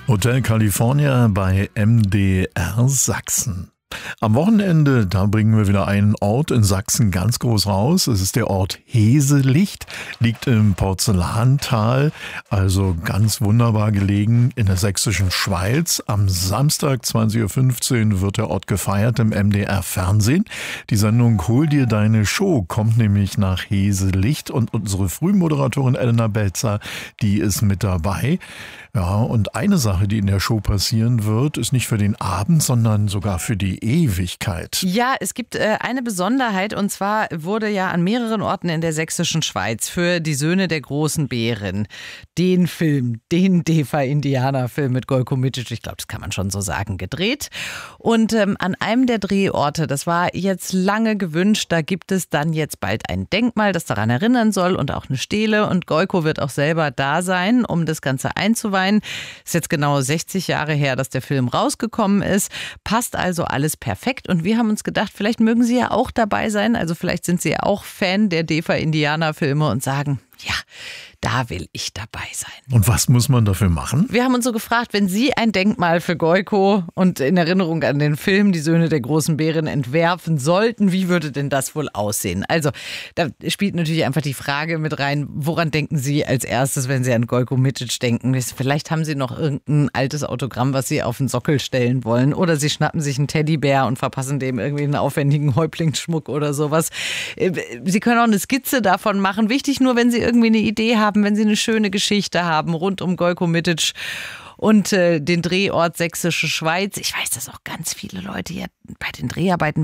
Hotel California bei MDR Sachsen. Am Wochenende, da bringen wir wieder einen Ort in Sachsen ganz groß raus. Es ist der Ort Heselicht, liegt im Porzellantal, also ganz wunderbar gelegen in der sächsischen Schweiz. Am Samstag 20.15 Uhr wird der Ort gefeiert im MDR Fernsehen. Die Sendung Hol dir deine Show kommt nämlich nach Heselicht und unsere Frühmoderatorin Elena Belzer, die ist mit dabei. Ja, und eine Sache, die in der Show passieren wird, ist nicht für den Abend, sondern sogar für die Ewigkeit. Ja, es gibt eine Besonderheit, und zwar wurde ja an mehreren Orten in der sächsischen Schweiz für die Söhne der großen Bären den Film, den DEFA-Indianer-Film mit Gojko Mitić, ich glaube, das kann man schon so sagen, gedreht. Und an einem der Drehorte, das war jetzt lange gewünscht, da gibt es dann jetzt bald ein Denkmal, das daran erinnern soll und auch eine Stele. Und Gojko wird auch selber da sein, um das Ganze einzuweihen. Ist jetzt genau 60 Jahre her, dass der Film rausgekommen ist. Passt also alles perfekt. Und wir haben uns gedacht, vielleicht mögen Sie ja auch dabei sein. Also vielleicht sind Sie ja auch Fan der DEFA-Indianer-Filme und sagen, ja, da will ich dabei sein. Und was muss man dafür machen? Wir haben uns so gefragt, wenn Sie ein Denkmal für Gojko und in Erinnerung an den Film Die Söhne der großen Bären entwerfen sollten, wie würde denn das wohl aussehen? Also da spielt natürlich einfach die Frage mit rein, woran denken Sie als erstes, wenn Sie an Gojko Mitić denken? Vielleicht haben Sie noch irgendein altes Autogramm, was Sie auf den Sockel stellen wollen, oder Sie schnappen sich einen Teddybär und verpassen dem irgendwie einen aufwendigen Häuptlingsschmuck oder sowas. Sie können auch eine Skizze davon machen. Wichtig nur, wenn Sie irgendwie eine Idee haben, wenn Sie eine schöne Geschichte haben rund um Gojko Mitić und den Drehort Sächsische Schweiz. Ich weiß, dass auch ganz viele Leute hier bei den Dreharbeiten